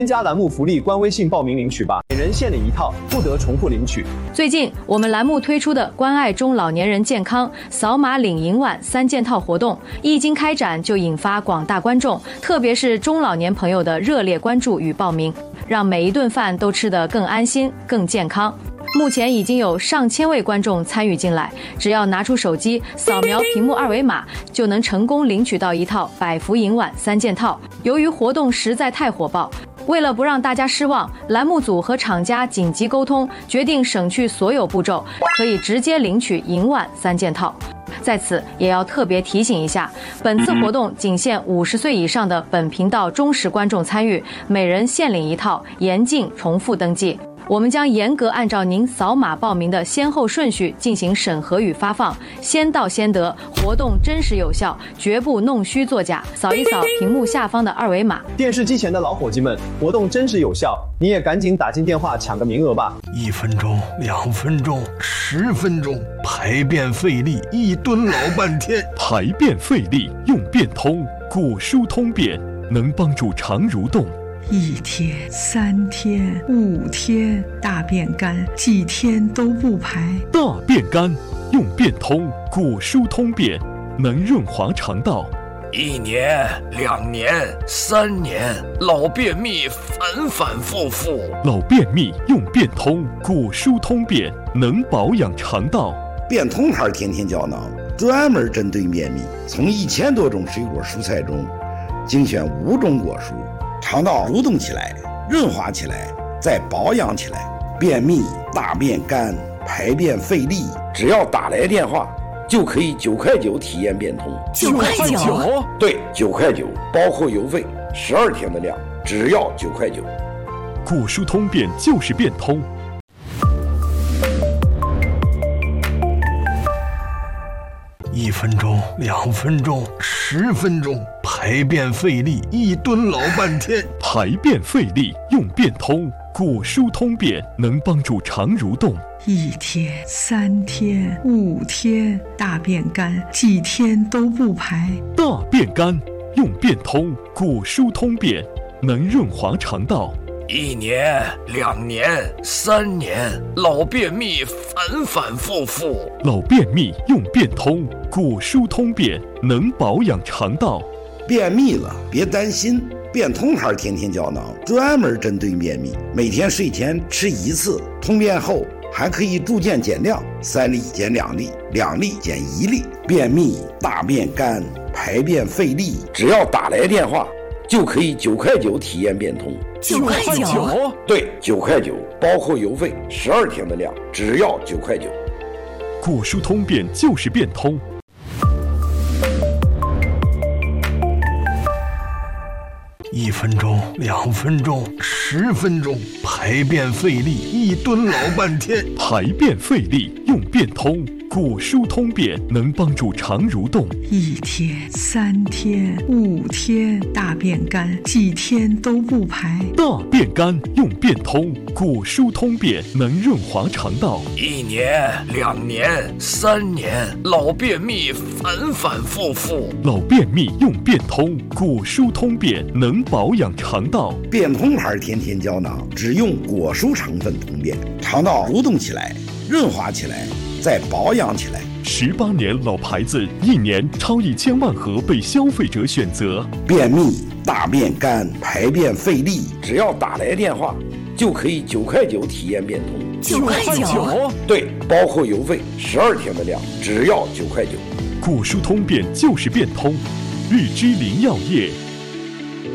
添加栏目福利官微信报名领取吧，每人限领1套，不得重复领取。 最近我们栏目推出的关爱中老年人健康扫码领银碗3件套活动，一经开展就引发广大观众，特别是中老年朋友的热烈关注与报名，让每一顿饭都吃得更安心、更健康。目前已经有上千位观众参与进来，只要拿出手机扫描屏幕2维码，就能成功领取到一套百福银碗3件套。由于活动实在太火爆，为了不让大家失望，栏目组和厂家紧急沟通，决定省去所有步骤，可以直接领取银碗3件套。在此也要特别提醒一下，本次活动仅限50岁以上的本频道忠实观众参与，每人限领1套，严禁重复登记。我们将严格按照您扫码报名的先后顺序进行审核与发放，先到先得，活动真实有效，绝不弄虚作假。扫一扫屏幕下方的2维码。 电视机前的老伙计们，活动真实有效，你也赶紧打进电话抢个名额吧 ！1分钟、2分钟、10分钟，排便费力，一蹲老半天。 排便费力用便通，果蔬通便，能帮助肠蠕动。 1天、3天、5天，大便干，几天都不排。 大便干用便通，果蔬通便，能润滑肠道。 1年、2年、3年，老便秘反反复复。 老便秘用便通，果蔬通便，能保养肠道。 便通牌天天胶囊专门针对便秘，从1000多种水果蔬菜中精选5种果蔬，肠道蠕动起来，润滑起来，再保养起来。便秘、大便干、排便费力，只要打来电话就可以9块9体验便通。 9块9？ 对，9块9，包括邮费，12天的量，只要9块9。 果蔬通便就是便通。 1分钟、2分钟、10分钟，排便费力，一蹲老半天。 排便费力用便通，果蔬通便，能帮助肠蠕动。 1天、3天、5天，大便干，几天都不排。 大便干用便通，果蔬通便，能润滑肠道。 1年、2年、3年，老便秘反反复复。 老便秘用便通，果蔬通便，能保养肠道。 便秘了别担心，便通牌天天胶囊专门针对便秘，每天睡前吃1次，通便后还可以逐渐减量，3粒减2粒，2粒减1粒。便秘、大便干、排便费力，只要打来电话就可以9块9体验便通。 9块9？ 对，9块9，包括邮费12天的量，只要9块9。 果蔬通便就是便通。 1分钟、2分钟、10分钟，排便费力，一蹲老半天。 排便费力用便通，果蔬通便，能帮助肠蠕动。 1天、3天、5天，大便干，几天都不排。 大便干用便通，果蔬通便，能润滑肠道。 1年、2年、3年，老便秘反反复复。 老便秘用便通，果蔬通便，能保养肠道。 便通牌天天胶囊只用果蔬成分通便，肠道蠕动起来，润滑起来，再保养起来。 18年老牌子，1年超1000万盒被消费者选择。 便秘、大便干、排便费力，只要打来电话就可以9块9体验便通。 9块9？ 对，包括邮费12天的量，只要9块9。 果蔬通便就是便通，日之林药业。